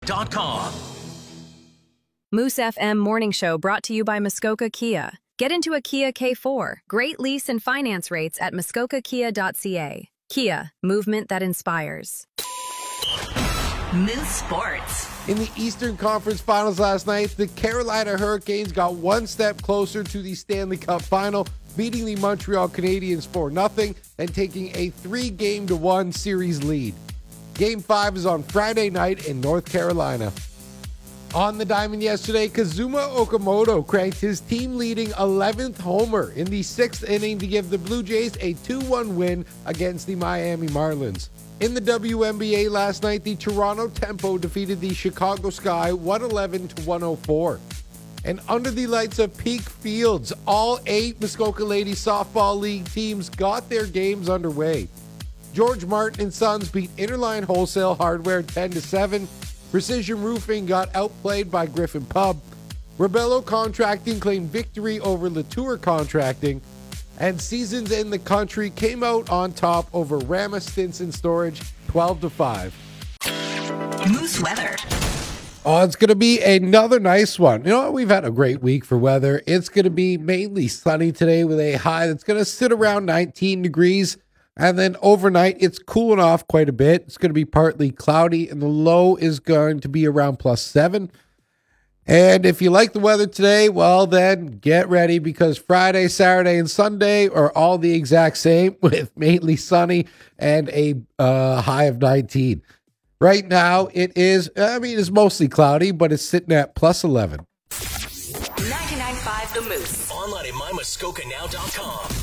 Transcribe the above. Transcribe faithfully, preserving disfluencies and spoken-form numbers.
dot com. Moose F M Morning Show brought to you by Muskoka Kia. Get into a Kia K four. Great lease and finance rates at muskoka kia dot c a. Kia, movement that inspires. Moose Sports. In the Eastern Conference Finals last night, the Carolina Hurricanes got one step closer to the Stanley Cup Final, beating the Montreal Canadiens four nothing and taking a three-game to one series lead. Game five is on Friday night in North Carolina. On the diamond yesterday, Kazuma Okamoto cranked his team-leading eleventh homer in the sixth inning to give the Blue Jays a two one win against the Miami Marlins. In the W N B A last night, the Toronto Tempo defeated the Chicago Sky one eleven to one oh four. And under the lights of Peak Fields, all eight Muskoka Ladies Softball League teams got their games underway. George Martin and Sons beat Interline Wholesale Hardware ten to seven. Precision Roofing got outplayed by Griffin Pub. Rebello Contracting claimed victory over Latour Contracting. And Seasons in the Country came out on top over Rama Stinson Storage twelve to five. Moose weather. Oh, it's going to be another nice one. You know what? We've had a great week for weather. It's going to be mainly sunny today with a high that's going to sit around nineteen degrees. And then overnight, it's cooling off quite a bit. It's going to be partly cloudy, and the low is going to be around plus seven. And if you like the weather today, well, then get ready because Friday, Saturday, and Sunday are all the exact same with mainly sunny and a uh, high of nineteen. Right now, it is, I mean, it's mostly cloudy, but it's sitting at plus eleven. ninety-nine point five The Moose. Online at my muskoka now dot com.